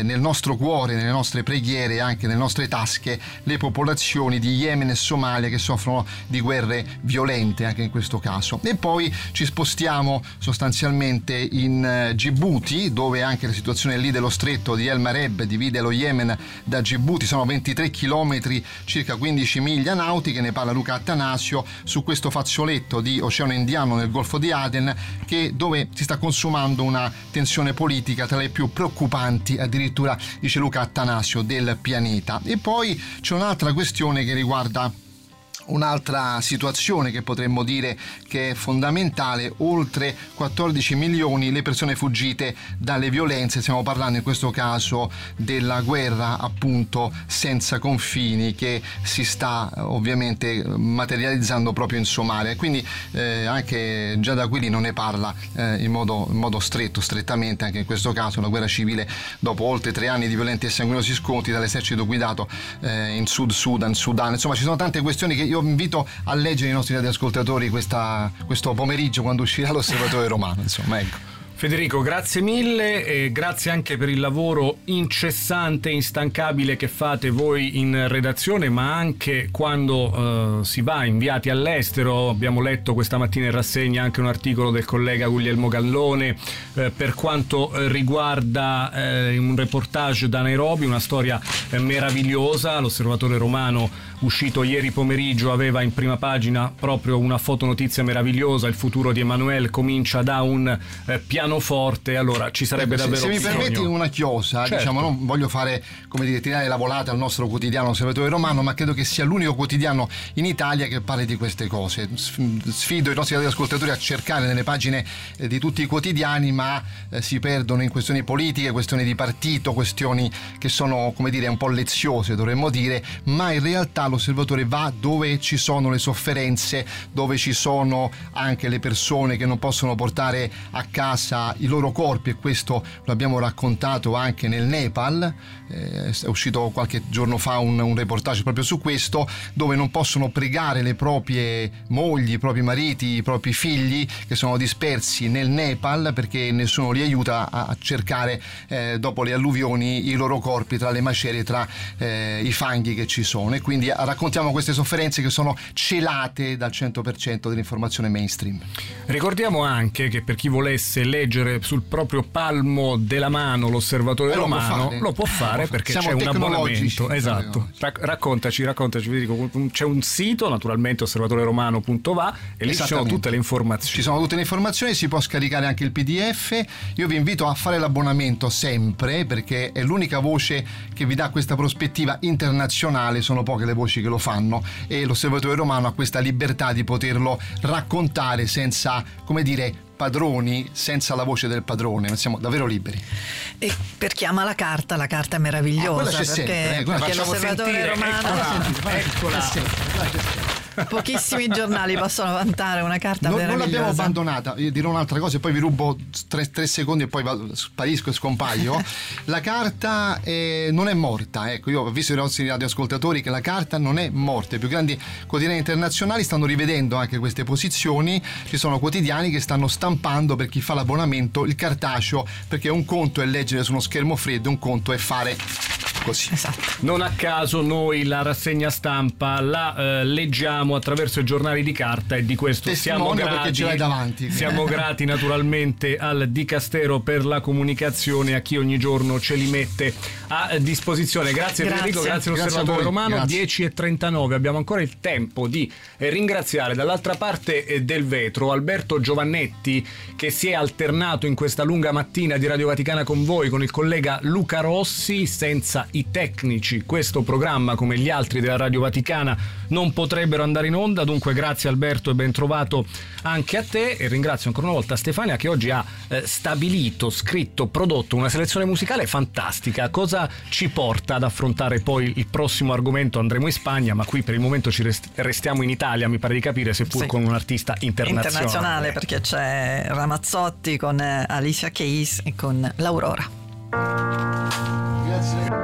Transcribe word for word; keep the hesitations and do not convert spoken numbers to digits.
eh, nel nostro cuore, nelle nostre preghiere e anche nelle nostre tasche le popolazioni di Yemen e Somalia che soffrono di guerre violente anche in questo caso. E poi ci spostiamo sostanzialmente in eh, Gibuti, dove anche la situazione lì dello stretto di El Mareb divide lo Yemen da Gibuti, sono ventitré chilometri, circa quindici miglia nautiche. Ne parla Luca Attanasio su questo fazzoletto di Oceano Indiano nel Golfo di Aden, che dove si sta consumando una tensione politica tra le più preoccupanti, addirittura dice Luca Attanasio, del pianeta. E poi c'è un'altra questione che riguarda un'altra situazione che potremmo dire che è fondamentale: oltre quattordici milioni le persone fuggite dalle violenze. Stiamo parlando in questo caso della guerra appunto senza confini che si sta ovviamente materializzando proprio in Somalia, quindi eh, anche già da qui non ne parla eh, in, modo, in modo stretto, strettamente anche in questo caso una guerra civile dopo oltre tre anni di violenti e sanguinosi scontri dall'esercito guidato eh, in Sud Sudan, Sudan. Insomma, ci sono tante questioni che io vi invito a leggere i nostri radioascoltatori questa, questo pomeriggio quando uscirà l'Osservatore Romano. Insomma, ecco. Federico, grazie mille e grazie anche per il lavoro incessante, instancabile che fate voi in redazione, ma anche quando uh, si va inviati all'estero. Abbiamo letto questa mattina in rassegna anche un articolo del collega Guglielmo Gallone eh, per quanto riguarda eh, un reportage da Nairobi, una storia eh, meravigliosa. L'Osservatore Romano, uscito ieri pomeriggio, aveva in prima pagina proprio una fotonotizia meravigliosa: il futuro di Emanuele comincia da un eh, pianoforte. Allora ci sarebbe se, davvero se mi bisogno. permetti una chiosa, certo. diciamo, non voglio fare, come dire, tirare la volata al nostro quotidiano Osservatore Romano, ma credo che sia l'unico quotidiano in Italia che parli di queste cose. Sfido i nostri ascoltatori a cercare nelle pagine eh, di tutti i quotidiani, ma eh, si perdono in questioni politiche, questioni di partito, questioni che sono, come dire, un po' leziose, dovremmo dire, ma in realtà l'Osservatore va dove ci sono le sofferenze, dove ci sono anche le persone che non possono portare a casa i loro corpi, e questo lo abbiamo raccontato anche nel Nepal. Eh, è uscito qualche giorno fa un, un reportage proprio su questo, dove non possono pregare le proprie mogli, i propri mariti, i propri figli che sono dispersi nel Nepal, perché nessuno li aiuta a, a cercare eh, dopo le alluvioni i loro corpi tra le macerie, tra eh, i fanghi che ci sono. E quindi raccontiamo queste sofferenze che sono celate dal cento per cento dell'informazione mainstream. Ricordiamo anche che per chi volesse leggere sul proprio palmo della mano l'Osservatore eh, Romano, lo, lo può fare perché Siamo c'è un abbonamento. Esatto. Rac- raccontaci, raccontaci, vi dico, c'è un sito, naturalmente osservatore romano punto va, e lì ci sono tutte le informazioni. Ci sono tutte le informazioni, si può scaricare anche il P D F. Io vi invito a fare l'abbonamento sempre, perché è l'unica voce che vi dà questa prospettiva internazionale, sono poche le voci che lo fanno, e l'Osservatore Romano ha questa libertà di poterlo raccontare senza, come dire, padroni, senza la voce del padrone, siamo davvero liberi. E per chi ama la carta, la carta è meravigliosa, ah, c'è perché, sempre, eh, perché l'Osservatore sentire, Romano eccola, eccola. Pochissimi giornali possono vantare una carta non, meravigliosa. Non l'abbiamo abbandonata. Io dirò un'altra cosa e poi vi rubo tre, tre secondi e poi vado, sparisco e scompaio. La carta eh, non è morta. Ecco, io ho visto i nostri radioascoltatori che la carta non è morta. I più grandi quotidiani internazionali stanno rivedendo anche queste posizioni. Ci sono quotidiani che stanno stampando, per chi fa l'abbonamento, il cartaceo, perché un conto è leggere su uno schermo freddo, un conto è fare così. Esatto. Non a caso noi la rassegna stampa la eh, leggiamo attraverso i giornali di carta, e di questo siamo grati, perché ce l'hai davanti. Siamo grati naturalmente al Dicastero per la comunicazione, a chi ogni giorno ce li mette a disposizione. Grazie, grazie. Federico, grazie all'Osservatore Romano. Grazie. dieci e trentanove, abbiamo ancora il tempo di ringraziare dall'altra parte del vetro Alberto Giovannetti, che si è alternato in questa lunga mattina di Radio Vaticana con voi, con il collega Luca Rossi. Senza i tecnici questo programma, come gli altri della Radio Vaticana, non potrebbero andare in onda. Dunque grazie Alberto e ben trovato anche a te, e ringrazio ancora una volta Stefania, che oggi ha eh, stabilito, scritto, prodotto una selezione musicale fantastica. Cosa ci porta ad affrontare poi il prossimo argomento? Andremo in Spagna, ma qui per il momento ci rest- restiamo in Italia, mi pare di capire, seppur sì. con un artista internazionale. Internazionale, perché c'è Ramazzotti con Alicia Keys e con l'Aurora. Grazie.